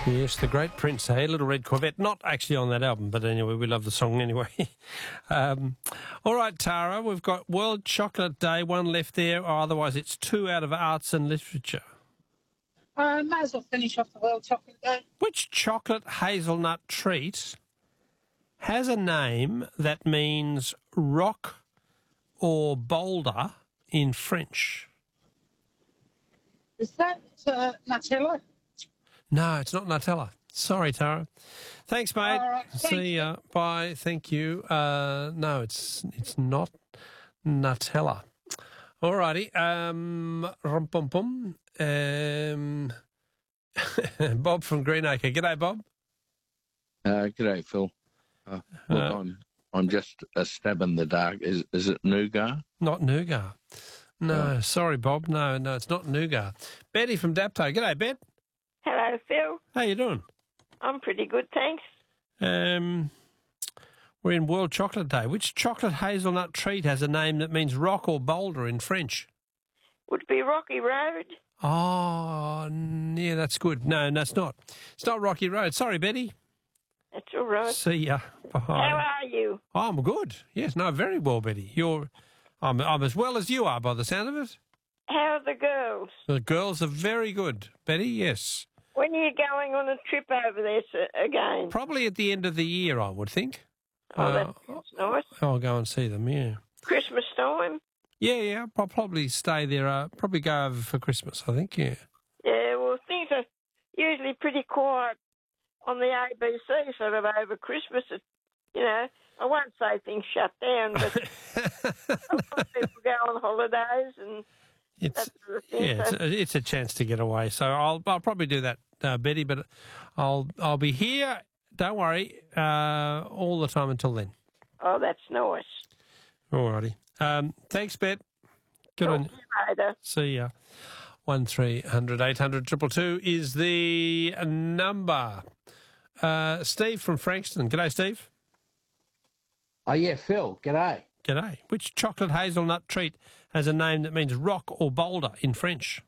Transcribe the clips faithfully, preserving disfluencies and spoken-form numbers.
Yes, the great Prince, hey, Little Red Corvette. Not actually on that album, but anyway, we love the song anyway. um, all right, Tara, we've got World Chocolate Day, one left there, or otherwise it's two out of arts and literature. Uh, might as well finish off the World Chocolate Day. Which chocolate hazelnut treat has a name that means rock or boulder in French? Is that uh, Nutella? No, it's not Nutella. Sorry, Tara. Thanks, mate. All right, thank See ya. Bye. Thank you. Uh, no, it's it's not Nutella. All righty. Um, rum pum pum. Um, Bob from Greenacre. G'day, Bob. Uh, g'day, Phil. Uh, look, Uh, I'm, I'm just a stab in the dark. Is is it nougat? Not nougat. No, Oh. sorry, Bob. No, no, it's not nougat. Betty from Dapto. G'day, Bet. Hello, Phil. How you doing? I'm pretty good, thanks. Um, we're in World Chocolate Day. Which chocolate hazelnut treat has a name that means rock or boulder in French? Would be Rocky Road. Oh, n- yeah, that's good. No, no, it's not. It's not Rocky Road. Sorry, Betty. That's all right. See ya. Bye. How are you? I'm good. Yes, no, very well, Betty. You're, I'm, I'm as well as you are by the sound of it. How are the girls? The girls are very good, Betty. Yes, When are you going on a trip over there s- again? probably at the end of the year, I would think. Oh, Uh, that's, that's nice. I'll go and see them. Yeah, Christmas time? yeah, yeah. I'll probably stay there. Uh, probably go over for Christmas. I think. Yeah. Yeah, well, things are usually pretty quiet on the A B C sort of over Christmas. It, you know, I won't say things shut down, but a lot of people go on holidays and It's that sort of thing. yeah, it's So- a, it's a chance to get away. So I'll I'll probably do that, uh, Betty. But I'll I'll be here. Don't worry, uh, all the time until then. oh, that's nice. Alrighty. Um, thanks, Bet. Good Talk on to you later. See ya. One three hundred eight hundred triple two is the number. Uh, Steve from Frankston. G'day, Steve. Oh, yeah, Phil, g'day. G'day. Which chocolate hazelnut treat has a name that means rock or boulder in French?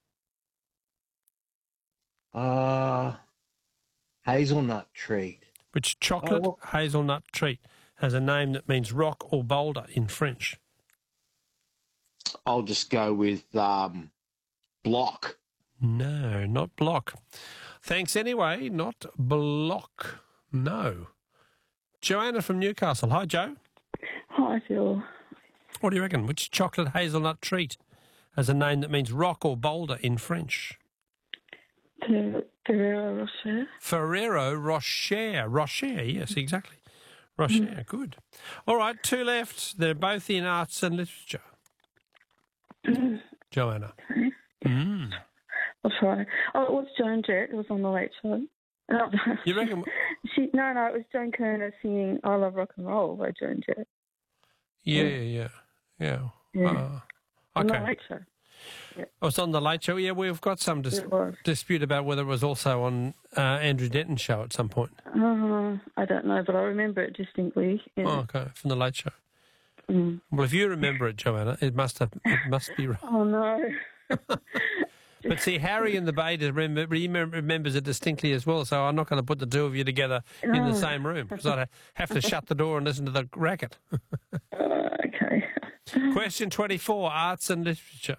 Uh, hazelnut treat. Which chocolate well- hazelnut treat has a name that means rock or boulder in French? I'll just go with um, block. No, not block. Thanks anyway, not block. No. Joanna from Newcastle. Hi, Joe. Hi, Phil. What do you reckon? Which chocolate hazelnut treat has a name that means rock or boulder in French? Fer- Ferrero Rocher. Ferrero Rocher. Rocher, yes, exactly. Rocher, good. All right, two left. They're both in arts and literature. Joanna. Okay. Mm. I'll try. Oh, it was Joan Jett. It was on the Late Show. No, You reckon? she, no, no, it was Joan Kerner singing I Love Rock and Roll by Joan Jett. Yeah, yeah, yeah. Yeah. Yeah. Uh, On the okay. Late Show. Oh, it's on the Late Show. Yeah, we've got some dis- It was. dispute about whether it was also on uh, Andrew Denton's show at some point. Uh, I don't know, but I remember it distinctly. Yeah. Oh, okay, from the Late Show. Mm. Well, if you remember it, Joanna, it must have, it must be right. Oh, no. But see, Harry in the Bay remember, he mem- remembers it distinctly as well, so I'm not going to put the two of you together in the No. same room because I'd have to shut the door and listen to the racket. Uh, okay. Question twenty-four, arts and literature.